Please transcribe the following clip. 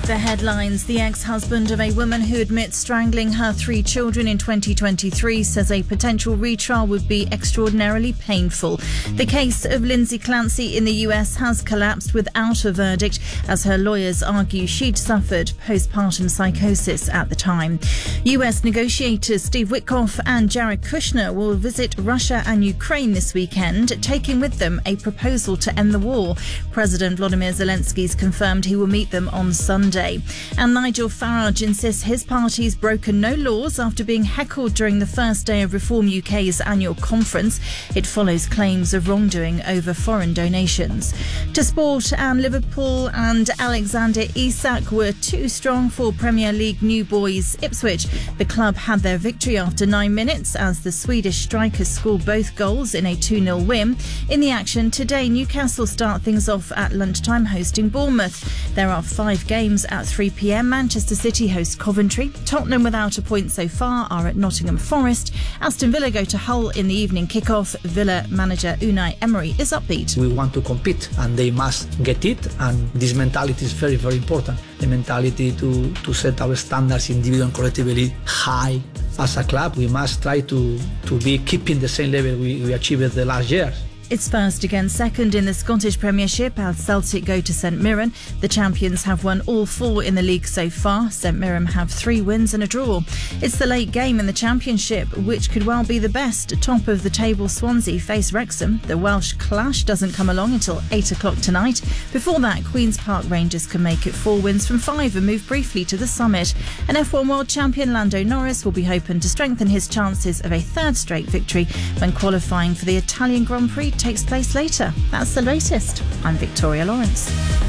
The headlines. The ex-husband of a woman who admits strangling her 3 children in 2023 says a potential retrial would be extraordinarily painful. The case of Lindsay Clancy in the US has collapsed without a verdict as her lawyers argue she'd suffered postpartum psychosis at the time. US negotiators Steve Witkoff and Jared Kushner will visit Russia and Ukraine this weekend, taking with them a proposal to end the war. President Volodymyr Zelensky's confirmed he will meet them on Sunday. And Nigel Farage insists his party's broken no laws after being heckled during the first day of Reform UK's annual conference. It follows claims of wrongdoing over foreign donations. To sport, and Liverpool and Alexander Isak were too strong for Premier League new boys Ipswich. The club had their victory after 9 minutes as the Swedish strikers scored both goals in a 2-0 win. In the action today, Newcastle start things off at lunchtime hosting Bournemouth. There are 5 games at 3 p.m. Manchester City host Coventry. Tottenham, without a point so far, are at Nottingham Forest. Aston Villa go to Hull in the evening kick-off. Villa manager Unai Emery is upbeat. We want to compete and they must get it, and this mentality is very, very important. The mentality to set our standards individually and collectively high. As a club, we must try to be keeping the same level we achieved the last year. It's first against second in the Scottish Premiership as Celtic go to St Mirren. The champions have won all 4 in the league so far. St Mirren have 3 wins and a draw. It's the late game in the Championship, which could well be the best. Top of the table Swansea face Wrexham. The Welsh clash doesn't come along until 8 o'clock tonight. Before that, Queen's Park Rangers can make it 4 wins from 5 and move briefly to the summit. And F1 World Champion Lando Norris will be hoping to strengthen his chances of a 3rd straight victory when qualifying for the Italian Grand Prix takes place later. That's the latest. I'm Victoria Lawrence.